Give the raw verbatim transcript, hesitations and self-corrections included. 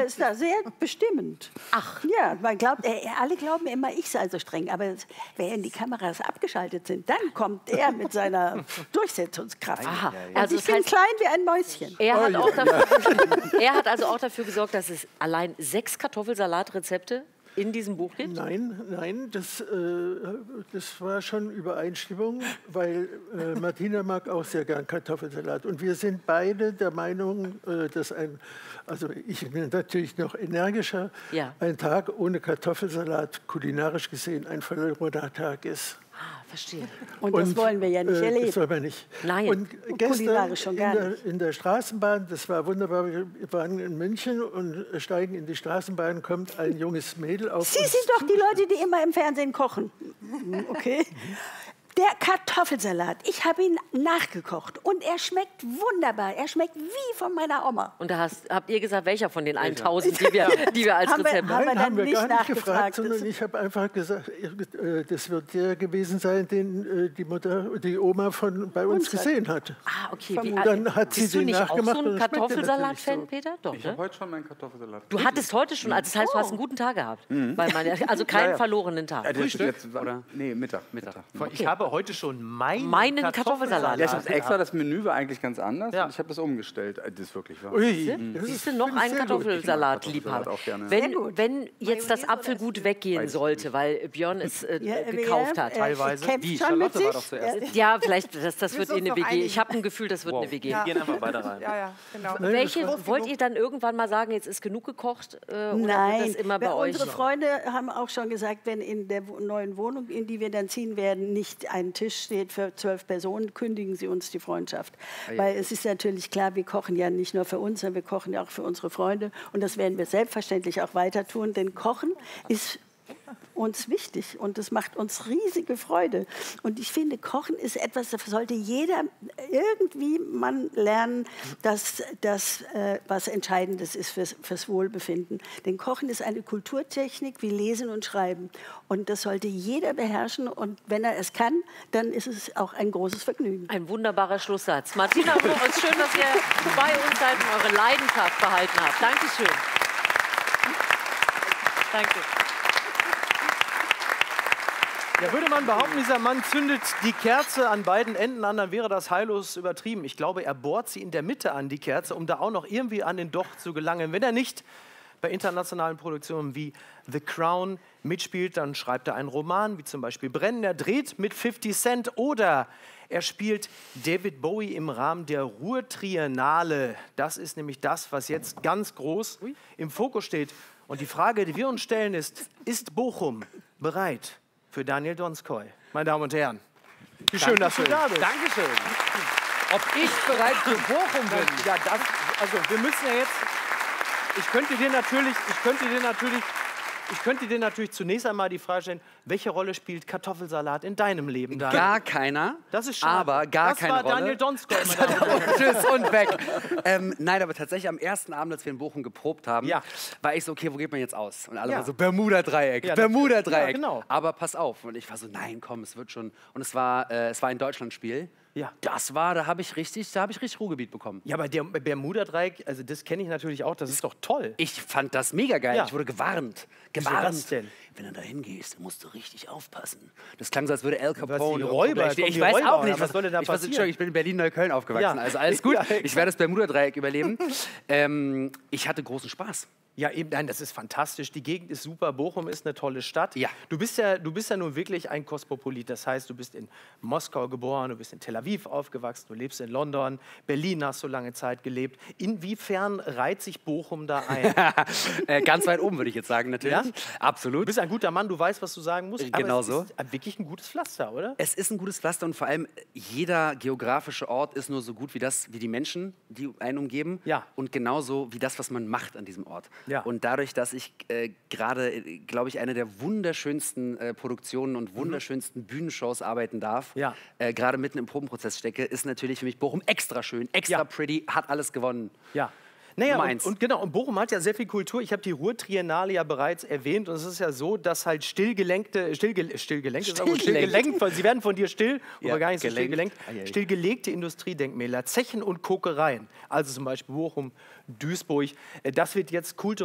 ist da sehr bestimmend. Ach. Ja, man glaubt, äh, alle glauben immer, ich sei so streng. Aber wenn die Kameras abgeschaltet sind, dann kommt er mit seiner Durchsetzungskraft. Aha. Und Also ich das bin heißt, klein wie ein Mäuschen. Er hat, auch dafür, er hat also auch dafür gesorgt, dass es allein sechs Kartoffelsalatrezepte in diesem Buch gibt? Nein, nein, das, äh, das war schon Übereinstimmung, weil äh, Martina mag auch sehr gern Kartoffelsalat. Und wir sind beide der Meinung, äh, dass ein, also ich bin natürlich noch energischer, ja. ein Tag ohne Kartoffelsalat kulinarisch gesehen ein verlorener Tag ist. Ah, verstehe. Und das und, wollen wir ja nicht äh, erleben. Das wollen wir nicht. Nein. Und und gestern schon in, gar der, nicht. in der Straßenbahn, das war wunderbar, wir waren in München und steigen in die Straßenbahn, kommt ein junges Mädel auf Sie uns sind doch die Leute, die immer im Fernsehen kochen. Okay. Der Kartoffelsalat, ich habe ihn nachgekocht und er schmeckt wunderbar. Er schmeckt wie von meiner Oma. Und da hast, habt ihr gesagt, welcher von den tausend, die wir, die wir als haben Rezept wir, haben? haben wir, Nein, haben wir nicht gar nicht nachgefragt. gefragt, sondern ich habe einfach gesagt, äh, das wird der gewesen sein, den äh, die Mutter, die Oma von bei uns Uns hat. gesehen hat. Ah, okay. Wie, Dann hat sie bist du den nicht auch nachgemacht so und ein das schmeckt dir Kartoffelsalat-Fan, natürlich Peter? Doch, Ich ne? habe heute schon meinen Kartoffelsalat. Du hattest heute schon, also das heißt, du hast einen guten Tag gehabt. Weil man, also keinen Ja, ja. verlorenen Tag. Ja, das ist jetzt, oder? Nee, Mittag. Mittag. Ich habe heute schon meinen, Meinen Kartoffelsalat. Kartoffelsalat. Ja, ich habe extra, das Menü war eigentlich ganz anders Ja. und ich habe das umgestellt. Das ist wirklich wahr. Ui, das Siehst ist- du, noch finde ich ein sehr gut. Kartoffelsalat-Liebhaber. Kartoffelsalat auch gerne. Wenn, Sehr gut. wenn jetzt das Mayonnaise Apfelgut weggehen Weiß sollte, weil Björn es äh, Ja, gekauft wer, hat. äh, Teilweise. kämpft Wie? schon mit Charlotte war sich. doch zuerst. Ja. Ja, vielleicht, das, das wird müssen eh eine uns noch W G. Ich einigen. habe ein Gefühl, das wird eine W G. Wir gehen einfach beide rein. Ja, ja, genau. Welche Groß wollt genug. ihr dann irgendwann mal sagen, jetzt ist genug gekocht? Äh, oder Nein, wird das immer bei weil euch? unsere Freunde haben auch schon gesagt, wenn in der wo- neuen Wohnung, in die wir dann ziehen werden, nicht ein Tisch steht für zwölf Personen, kündigen sie uns die Freundschaft. Weil es ist natürlich klar, wir kochen ja nicht nur für uns, sondern wir kochen ja auch für unsere Freunde. Und das werden wir selbstverständlich auch weiter tun, denn Kochen ist uns wichtig und es macht uns riesige Freude. Und ich finde, Kochen ist etwas, das sollte jeder irgendwie man lernen, dass das äh, was Entscheidendes ist fürs, fürs Wohlbefinden. Denn Kochen ist eine Kulturtechnik wie Lesen und Schreiben. Und das sollte jeder beherrschen. Und wenn er es kann, dann ist es auch ein großes Vergnügen. Ein wunderbarer Schlusssatz. Martina Moritz, schön, dass ihr bei uns seid und eure Leidenschaft behalten habt. Dankeschön. Danke. Ja, würde man behaupten, dieser Mann zündet die Kerze an beiden Enden an, dann wäre das heillos übertrieben. Ich glaube, er bohrt sie in der Mitte an, die Kerze, um da auch noch irgendwie an den Docht zu gelangen. Wenn er nicht bei internationalen Produktionen wie The Crown mitspielt, dann schreibt er einen Roman, wie zum Beispiel Brennen. Er dreht mit fifty Cent oder er spielt David Bowie im Rahmen der Ruhr-Triennale. Das ist nämlich das, was jetzt ganz groß im Fokus steht. Und die Frage, die wir uns stellen, ist, ist Bochum bereit für Daniel Donskoy? Meine Damen und Herren, wie schön, dass du da bist. Dankeschön. Ob ich bereit für Bochum bin? Ja, das, also wir müssen ja jetzt, ich könnte dir natürlich, ich könnte dir natürlich, ich könnte dir natürlich zunächst einmal die Frage stellen, welche Rolle spielt Kartoffelsalat in deinem Leben? Daniel? Gar keiner. Das ist schade. Aber gar das keine war Rolle. Daniel Donskoy. meine Damen und Herren. Tschüss und weg. Ähm, nein, aber tatsächlich am ersten Abend, als wir in Bochum geprobt haben, Ja. war ich so, okay, wo geht man jetzt aus? Und alle Ja. waren so, Bermuda-Dreieck, Ja, Bermuda-Dreieck. ja, genau. Aber pass auf. Und ich war so, nein, komm, es wird schon. Und es war, äh, es war ein Deutschlandspiel. Ja. Das war, da habe ich richtig, da habe ich richtig Ruhrgebiet bekommen. Ja, aber der Bermuda-Dreieck, also das kenne ich natürlich auch, das ist doch toll. Ich fand das mega geil. Ja. Ich wurde gewarnt. Wieso Gewarnt. das denn? Wenn du da hingehst, musst du richtig aufpassen. Das klang so, als würde Al Was, Capone... die Räuber? Ich, Kommen ich die weiß Räuber, auch oder nicht. was soll denn da ich, war so- passieren? Entschuldigung, ich bin in Berlin-Neukölln aufgewachsen. Ja. Also alles gut. Ja, Ich werde das Bermuda-Dreieck überleben. ähm, ich hatte großen Spaß. Ja, eben, nein, das ist fantastisch. Die Gegend ist super. Bochum ist eine tolle Stadt. Ja. Du bist ja, du bist ja nun wirklich ein Kosmopolit. Das heißt, du bist in Moskau geboren, du bist in Tel Aviv aufgewachsen, du lebst in London, Berlin hast du lange Zeit gelebt. Inwiefern reiht sich Bochum da ein? äh, ganz weit oben, würde ich jetzt sagen, natürlich. Ja? Absolut. Du bist ein guter Mann, du weißt, was du sagen musst. Aber Genau es so. ist wirklich ein gutes Pflaster, oder? Es ist ein gutes Pflaster und vor allem jeder geografische Ort ist nur so gut wie das, wie die Menschen, die einen umgeben. Ja. Und genauso wie das, was man macht an diesem Ort. Ja. Und dadurch, dass ich äh, gerade, äh, glaube ich, eine der wunderschönsten äh, Produktionen und wunderschönsten Bühnenshows arbeiten darf, Ja. äh, gerade mitten im Probenprozess stecke, ist natürlich für mich Bochum extra schön, extra Ja. pretty, hat alles gewonnen. Ja. Naja, Nummer und, eins. und genau, und Bochum hat ja sehr viel Kultur. Ich habe die Ruhr-Triennale ja bereits erwähnt. Und es ist ja so, dass halt stillgelenkte, stillge, stillgelenkt, ist aber gut, Stillgelenkt. stillgelenkt, weil sie werden von dir still, Ja, aber gar nicht so gelenkt. stillgelenkt, Ah, ja, ja. stillgelegte Industriedenkmäler, Zechen und Kokereien, also zum Beispiel Bochum, Duisburg, äh, das wird jetzt kulturell